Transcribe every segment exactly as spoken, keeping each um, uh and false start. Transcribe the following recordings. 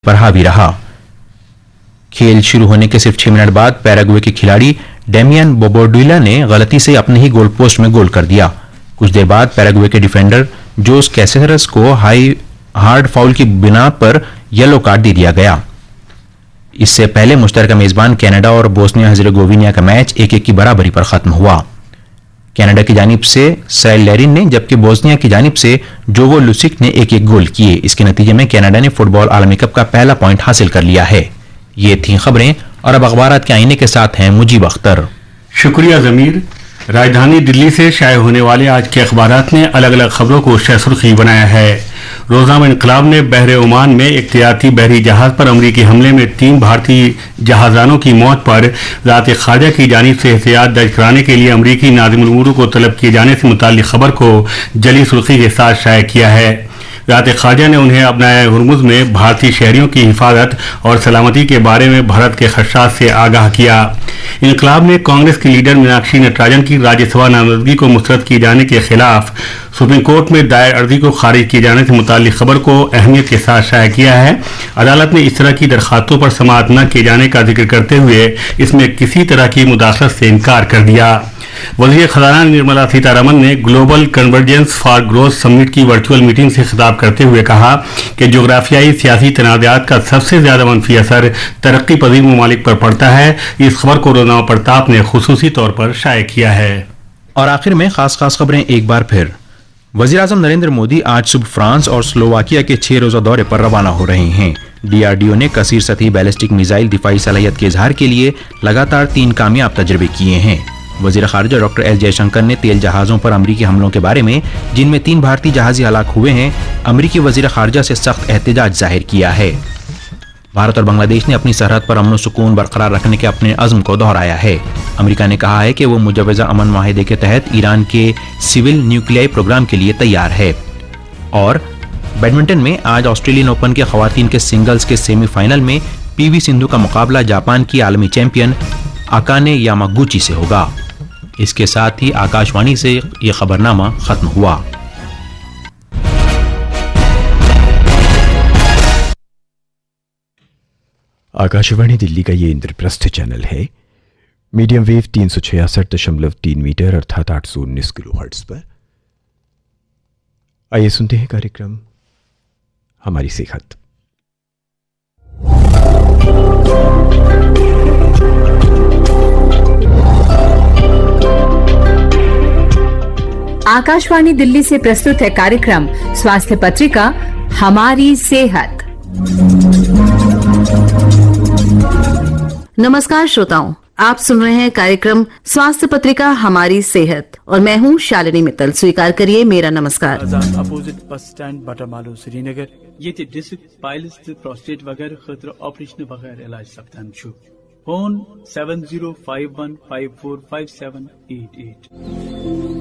पर हावी रहा। खेल शुरू होने के सिर्फ छह मिनट बाद पैराग्वे के खिलाड़ी डेमियन बोबोडुइला ने गलती से अपने ही गोल पोस्ट में गोल कर दिया। कुछ देर बाद पैराग्वे के डिफेंडर जोस कैसेरस को हाई हार्ड फाउल की बिना पर येलो कार्ड दे दिया गया। इससे पहले मुश्तरका मेजबान कनाडा और बोस्निया हर्जेगोविना का मैच एक एक की बराबरी पर खत्म हुआ। कनाडा की जानिब से सैल लेरिन ने जबकि बोस्निया की जानिब से जोवो लुसिक ने एक एक गोल किए। इसके नतीजे में कनाडा ने फुटबॉल आलमी कप का पहला पॉइंट हासिल कर लिया है। ये थी खबरें और अब अखबारात के आईने के साथ हैं मुजीब अख्तर। शुक्रिया जमीर। राजधानी दिल्ली से शाये होने वाले आज के अखबारात ने अलग अलग खबरों को सुर्खी बनाया है। रोज़नामा इनकलाब ने बहरे ओमान में एक तिजारती बहरी जहाज पर अमरीकी हमले में तीन भारतीय जहाजानों की मौत पर वज़ारत ख़ारजा की जानिब से एहतियात दर्ज कराने के लिए अमरीकी नाज़िम उल-उमूर को तलब किए जाने से मुताल्लिक़ खबर को जली सुर्खी के साथ शाया किया है। वज़ारत ख़ारजा ने उन्हें अपनाए हुर्मुज़ में भारतीय शहरियों की हिफाजत और सलामती के बारे में भारत के खदशात से आगाह किया। इनकलाब ने कांग्रेस की लीडर मीनाक्षी नटराजन की राज्यसभा नामजदगी को मुस्तरद किए जाने के खिलाफ सुप्रीम कोर्ट में दायर अर्जी को खारिज किए जाने से मुताल्लिक़ खबर को अहमियत के साथ शाया किया है। अदालत ने इस तरह की दरखास्तों पर समाअत न किए जाने का जिक्र करते हुए इसमें किसी तरह की मुदाखलत से इनकार कर दिया। वज़ीर खजाना निर्मला सीतारमन ने global convergence for growth summit की वर्चुअल मीटिंग से खिताब करते हुए कहा कि जोग्राफियाई सियासी तनाज़ात का सबसे ज्यादा मनफी असर तरक्की पजीर ममालिक पर पड़ता है। इस खबर को रोज़नामा प्रताप ने खुसूसी तौर पर शाये किया है। और आखिर में खास खास खबरें एक बार फिर। वज़ीर आज़म नरेंद्र मोदी आज सुबह फ्रांस और स्लोवाकिया के छह रोजा दौरे पर रवाना हो रहे हैं। डीआरडीओ ने कसीर सतही बैलिस्टिक मिसाइल दिफाई सलाहियत के इजहार के लिए लगातार तीन कामयाब तजर्बे किए हैं। वज़ीर ख़ारिजा डॉक्टर एस जयशंकर ने तेल जहाज़ों पर अमरीकी हमलों के बारे में, जिनमें तीन भारतीय जहाज़ी हलाक हुए हैं, अमरीकी वज़ीर ख़ारिजा से सख्त एहतजाज जाहिर किया है। भारत और बांग्लादेश ने अपनी सरहद पर अमन सुकून बरकरार रखने के अपने अज़्म को दोहराया है। अमेरिका ने कहा है कि वो मुजव्वज़ा अमन माहिदे के तहत ईरान के सिविल न्यूक्लियाई प्रोग्राम के लिए तैयार है। और बैडमिंटन में आज ऑस्ट्रेलियन ओपन के ख़वातीन के सिंगल्स के सेमीफाइनल में पीवी सिंधु का मुकाबला जापान की आलमी चैंपियन अकाने यामागुची से होगा। इसके साथ ही आकाशवाणी से ये खबरनामा खत्म हुआ। आकाशवाणी दिल्ली का ये इंद्रप्रस्थ चैनल है। मीडियम वेव तीन सौ छियासठ दशमलव तीन मीटर अर्थात आठ सौ उन्नीस किलो हर्ट्ज पर। आइए सुनते हैं कार्यक्रम हमारी सेहत। आकाशवाणी दिल्ली से प्रस्तुत है कार्यक्रम स्वास्थ्य पत्रिका हमारी सेहत। नमस्कार श्रोताओं, आप सुन रहे हैं कार्यक्रम स्वास्थ्य पत्रिका हमारी सेहत और मैं हूं शालिनी मित्तल। स्वीकार करिए मेरा नमस्कार। अपोजिट बस स्टैंड बटामालू श्रीनगर ये डिस्क पाइल्स प्रोस्टेट वगैरह खतरा ऑपरेशन वगैरह इलाज सप्तान छु phone seven zero five one five four five seven eight eight.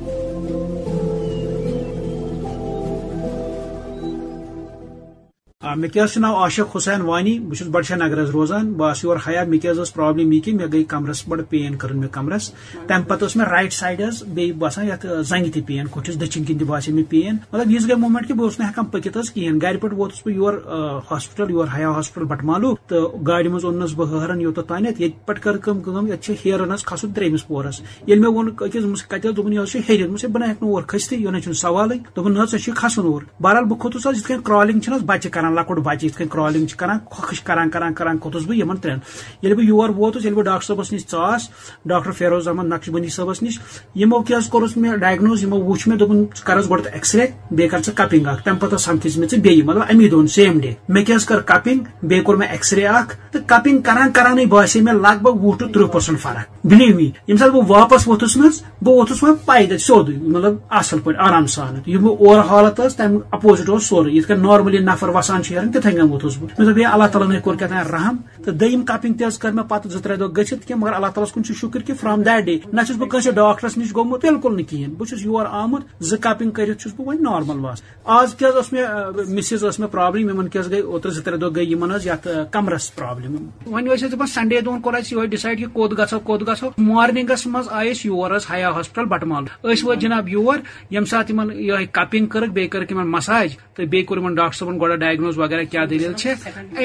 मे क्या नाव आशिक हुसैन वानी बहुत बड़शा नगर रोजान बस योर हया मे क्या प्रॉब्लम यह कि मे गई कमरस बड़ पेन कर मे कमरस तम पे मे राइट साइड बे बसान ये जंग त पेन कोठिस दक्षिण किन बासे मे पेन मतलब यह गई मोमेंट कि बहुत हेकान पकित कहें गर पे वोतस बह योर हॉस्पिटल योर हया हॉस्पिटल बटमालू तो गाड़ी मज ओनस बह हरन योत तान ये पे कर ये हेरन खसन त्रेमिस पोरस ये मे वो कत दोपन यह हेर मुझे बना हेक और खस्त यह सवाल दोपन ना खसन और बहरहाल बह खोतुस ये क्रॉलिंग बच्चे कर लकुट बच्चे ये क्रॉलिंग कर खोश कर कर खोतुस बह इन त्रेन ये बह योर वोतुस बह डॉक्टर सबस नश चास डॉक्टर फेरोज अहमद नक्शबंदी सबस नश यमो क्या कोर्स मे डायग्नोज यमो वुच मे दोपन करस गोड एक्सरे बे कर कपिंग तम पे समथिस मे बे मतलब अमी दोन सेम डे मे क्या कर कपिंग बे कोर मे एक्सरे तो कपिंग करान करान बासे मे लगभग वुह टू त्रुह परसेंट फर्क बिलीव मी यम साथ बह वापस वोतुस न बह वोतुस वो पैदल सोद मतलब असल पे आराम सान यम ओवर हालत तम अपोजिट सोर ये नॉर्मली नफर वसान तथे गम वोतुस बह मे दोप अल्लाह ताला ने कोर क्या रहम तो दम कपिंग तज कर मे पे जो त्रे दह गि मगर अल्लाह ताला कुन शुक्र कि फ्रॉम दैट डे ना बह कस डॉक्टरस नश गोमुत बिल्कुल कहें बह योर आमुत जो कपिंग कर बह वो नॉर्मल वास आज क्या मे मिसेज मे प्रॉब्लम इन क्या गई ओतर जो त्रे दह गई इन कमरस प्रॉब्लम वन दपान संडे दोन कोर ये डिसाइड कि कोद गो कोद गो मॉर्निंगस मज आये योर हया हॉस्पिटल बटमालू वो जनाब योर यम सात यह कपिंग कर बे कर मसाज तो बे कोर डॉक्टर सबन गोड़ा डायग्नोज وغیرہ کیا دلیل